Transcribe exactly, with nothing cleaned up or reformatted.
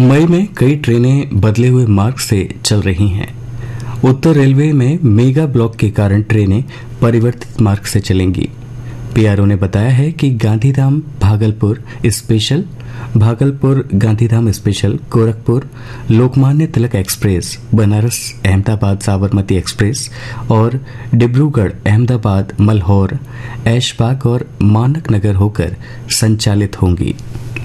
मई में कई ट्रेनें बदले हुए मार्ग से चल रही हैं। उत्तर रेलवे में मेगा ब्लॉक के कारण ट्रेनें परिवर्तित मार्ग से चलेंगी। पीआरओ ने बताया है कि Gandhidham Bhagalpur special, Bhagalpur Gandhidham special, Gorakhpur Lokmanya Tilak express, Banaras Ahmedabad Sabarmati express और डिब्रूगढ़ अहमदाबाद मल्हौर ऐशबाग और मानक नगर होकर संचालित होंगी।